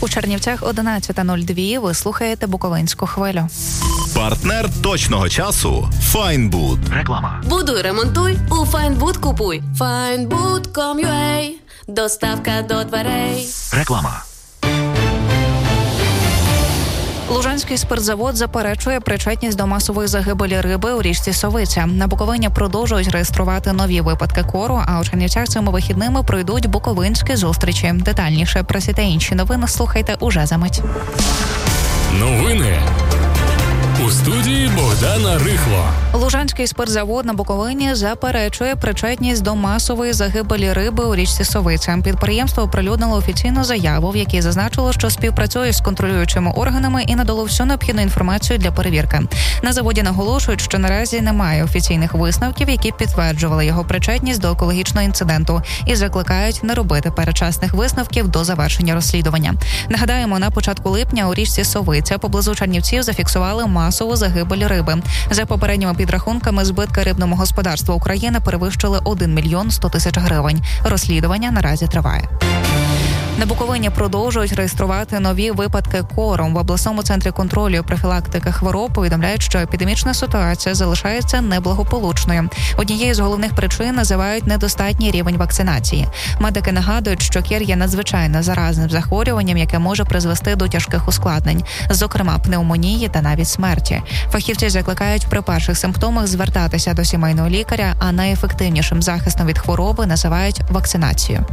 У Чернівцях 11:02. Ви слухаєте Буковинську хвилю. Партнер точного часу – Файнбуд. Реклама. Будуй, ремонтуй, у Файнбуд купуй. Findbood.com.ua. Доставка до дверей. Реклама. Лужанський спиртзавод заперечує причетність до масової загибелі риби у річці Совиця. На Буковині продовжують реєструвати нові випадки кору, а у Чернівцях цими вихідними пройдуть буковинські зустрічі. Детальніше про ці та інші новини слухайте уже за мить. Новини. У студії Богдана Рихло. Лужанський спиртзавод на Буковині заперечує причетність до масової загибелі риби у річці Совиця. Підприємство оприлюднило офіційну заяву, в якій зазначило, що співпрацює з контролюючими органами і надало всю необхідну інформацію для перевірки. На заводі наголошують, що наразі немає офіційних висновків, які підтверджували його причетність до екологічного інциденту, і закликають не робити передчасних висновків до завершення розслідування. Нагадаємо, на початку липня у річці Совиця поблизу Чернівців зафіксували масову загибель риби. За попередніми підрахунками, збитки рибного господарства України перевищили 1 мільйон 100 тисяч гривень. Розслідування наразі триває. На Буковині продовжують реєструвати нові випадки кору. В обласному центрі контролю і профілактики хвороб повідомляють, що епідемічна ситуація залишається неблагополучною. Однією з головних причин називають недостатній рівень вакцинації. Медики нагадують, що кір є надзвичайно заразним захворюванням, яке може призвести до тяжких ускладнень, зокрема пневмонії та навіть смерті. Фахівці закликають при перших симптомах звертатися до сімейного лікаря, а найефективнішим захистом від хвороби називають вакцинацію.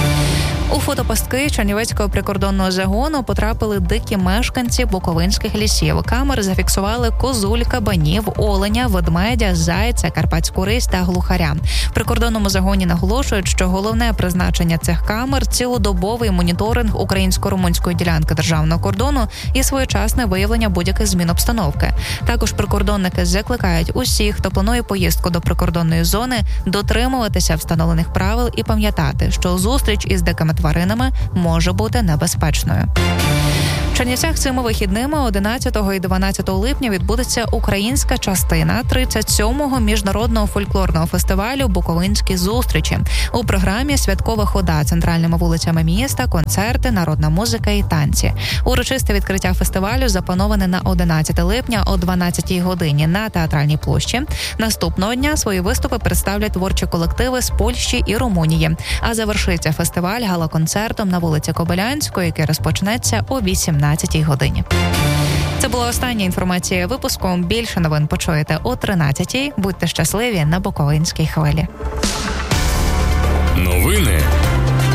У фотопастки Чернівецького прикордонного загону потрапили дикі мешканці буковинських лісів. Камери зафіксували козуль, кабанів, оленя, ведмедя, зайця, карпатську рись та глухаря. В прикордонному загоні наголошують, що головне призначення цих камер – цілодобовий моніторинг українсько-румунської ділянки державного кордону і своєчасне виявлення будь-яких змін обстановки. Також прикордонники закликають усіх, хто планує поїздку до прикордонної зони, дотримуватися встановлених правил і пам'ятати, що зустріч із дикими тваринами може бути небезпечною. В Чернівцях цими вихідними 11 і 12 липня відбудеться українська частина 37-го міжнародного фольклорного фестивалю «Буковинські зустрічі». У програмі святкова хода центральними вулицями міста, концерти, народна музика і танці. Урочисте відкриття фестивалю заплановане на 11 липня о 12-й годині на Театральній площі. Наступного дня свої виступи представлять творчі колективи з Польщі і Румунії. А завершиться фестиваль гала-концертом на вулиці Кобилянської, який розпочнеться о 18-й годині. Це була остання інформація випуску. Більше новин почуєте о 13-й. Будьте щасливі на Буковинській хвилі. Новини